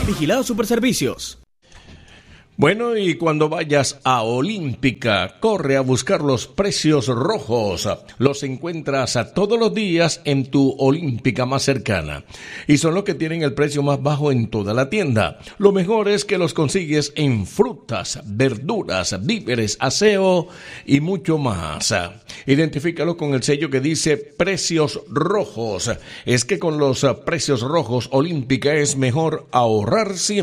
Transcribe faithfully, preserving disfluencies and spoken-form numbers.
Vigilado Superservicios. Bueno, y cuando vayas a Olímpica, corre a buscar los precios rojos. Los encuentras a todos los días en tu Olímpica más cercana. Y son los que tienen el precio más bajo en toda la tienda. Lo mejor es que los consigues en frutas, verduras, víveres, aseo y mucho más. Identifícalo con el sello que dice precios rojos. Es que con los precios rojos, Olímpica es mejor ahorrar siempre.